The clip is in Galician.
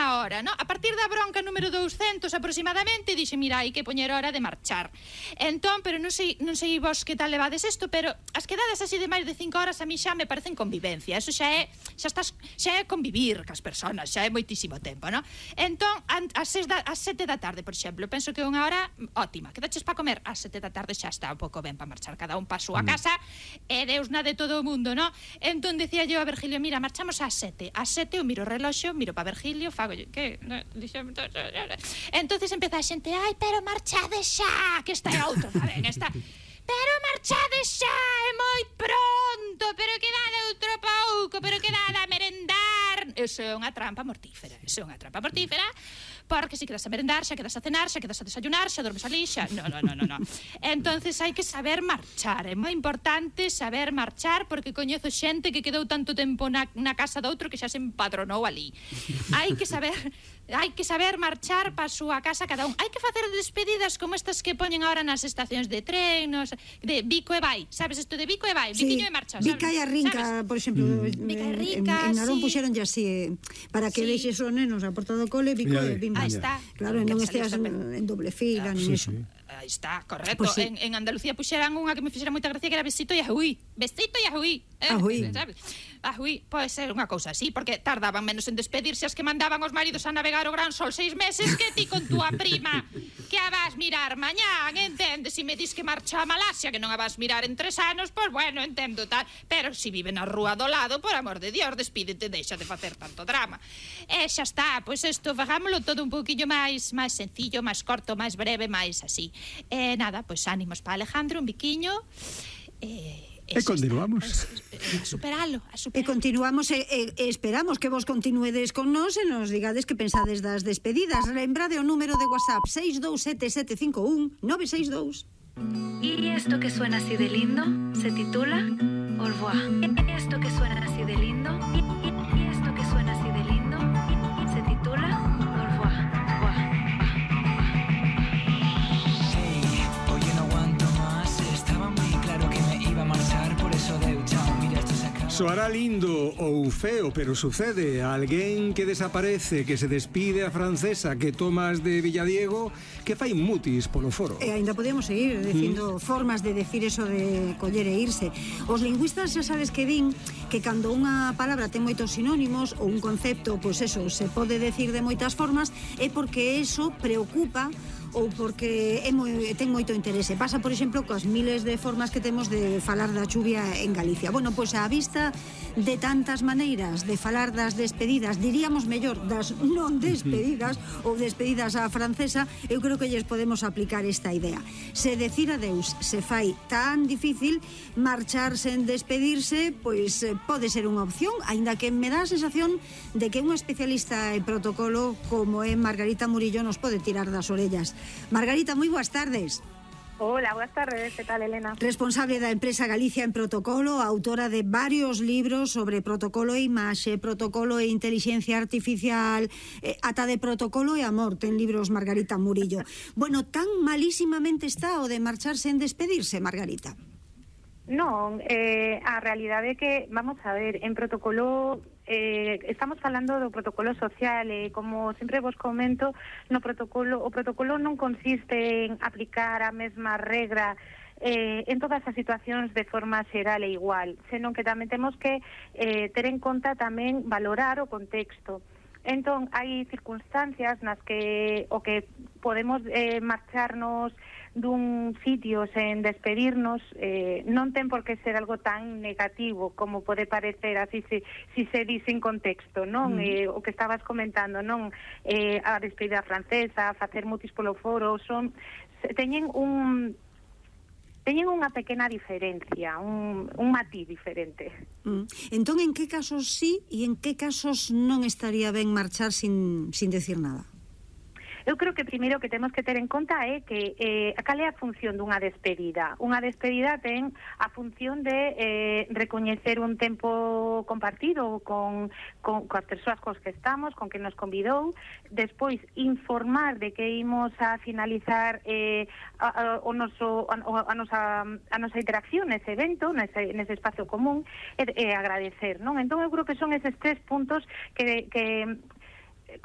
unha hora, no? A partir da bronca número 200 aproximadamente, dixe, mira, hai que poñer hora de marchar. Entón, pero non sei vos que tal levades isto, pero as quedadas así de máis de 5 horas a mí xa me parecen convivencia. Eso xa é convivir cas persoas, xa é moitísimo tempo, no? Entón, ás 7 da tarde, por exemplo, penso que é unha hora ótima. Quedaches para comer ás 7 da tarde, xa está un pouco ben para marchar cada un para a súa casa, e Deus na de todo o mundo, no? Entón dicía eu a Virgilio, mira, marchamos ás 7. Ás 7 eu miro o reloxo, miro para Virgilio, fago que entonces empeza a xente, ai, pero marchade xa, que esta é outra, saben, esta, pero marchade xa, é moi pronto, pero quedade outro pouco, pero quedade a merendar. Eso é unha trampa mortífera, porque se quedas a merendar, xa quedas a cenar, xa quedas a desayunar, xa dormes ali, xa... No. Entonces hai que saber marchar, é moi importante saber marchar, porque coñezo xente que quedou tanto tempo na casa de outro que xa se empadronou ali. Hai que saber marchar para a súa casa cada un. Hai que facer despedidas como estas que poñen agora nas estacións de tren, de Vico e Vai, sabes isto de Vico e Vai, Viquiño e marcha, sabes? Vica e a Rinca, por exemplo, Vica e Rinca, en Narón puxeronlle así, para que deixes os nenos a porta do cole, Vico e Bimba. Aí está. Claro, non esteas en doble fila, nin eso. Aí está, correcto. En Andalucía puxeran unha que me fixera moita gracia, que era Besito e Ajuí. Besito e Ajuí. Sabes? Ajuí, pode ser unha cousa así, porque tardaban menos en despedirse as que mandaban os maridos a navegar o gran sol 6 meses que ti con túa prima, que a vas mirar mañán, entendes? Se me dis que marcha a Malasia, que non a vas mirar en 3 anos, pois bueno, entendo tal, pero se vive na rúa do lado, por amor de Dios, despídete, deixa de facer tanto drama. E xa está, pois isto, fagámoslo todo un pouquinho máis sencillo, máis corto, máis breve, máis así. E nada, pois ánimos para Alejandro, un biquiño, E continuamos. A superalo. E continuamos e esperamos que vos continuedes con nós e nos digades que pensades das despedidas. Lembrade o número de WhatsApp 627751962. Y esto que suena así de lindo se titula Au revoir. Esto que suena así de lindo, y esto que suena así de lindo se titula Au revoir. Oye, no aguanto más. Estaba muy claro que me iba a marchar, por eso de chao, mira, esto se acaba. Soará lindo ou feo, pero sucede. Alguén que desaparece, que se despide a francesa que tomas de Villadiego, que fai mutis polo foro. E ainda podemos seguir dicindo formas de decir eso de coller e irse. Os lingüistas xa sabes que din que cando unha palabra ten moitos sinónimos ou un concepto, pois eso, se pode decir de moitas formas, é porque eso preocupa ou porque ten moito interese. Pasa, por exemplo, coas miles de formas que temos de falar da chuvia en Galicia. Bueno, pois a vista de tantas maneiras de falar das despedidas, diríamos mellor, das non despedidas ou despedidas á francesa, eu creo que lles podemos aplicar esta idea. Se decir adeus se fai tan difícil, marchar sen despedirse, pois pode ser unha opción, aínda que me dá a sensación de que unha especialista en protocolo como é Margarita Murillo nos pode tirar das orellas. Margarita, moi boas tardes. Hola, boas tardes, que tal, Elena? Responsable da empresa Galicia en Protocolo, autora de varios libros sobre protocolo e imaxe, protocolo e inteligencia artificial, ata de protocolo e amor, ten libros Margarita Murillo. Bueno, tan malísimamente está o de marchar sen despedirse, Margarita? Non, a realidade é que, vamos a ver, en protocolo estamos falando do protocolo social e como sempre vos comento, o protocolo non consiste en aplicar a mesma regra en todas as situacións de forma xeral e igual, senón que tamén temos que ter en conta tamén valorar o contexto. Entón, hai circunstancias nas que o que podemos marcharnos dun sitio sen despedirnos non ten por que ser algo tan negativo como pode parecer así si se di sin contexto, non? O que estabas comentando, non? A despedida francesa, facer mutis polo foro, teñen unha pequena diferencia, un matiz diferente. Entón, en que casos sí e en que casos non estaría ben marchar sin decir nada? Eu creo que primeiro que temos que ter en conta é que cal é a función dunha despedida. Unha despedida ten a función de recoñecer un tempo compartido coas persoas cos que estamos, con que nos convidou, despois informar de que imos a finalizar a nosa interacción nese evento, nese espacio común, e agradecer, non? Entón eu creo que son eses 3 puntos que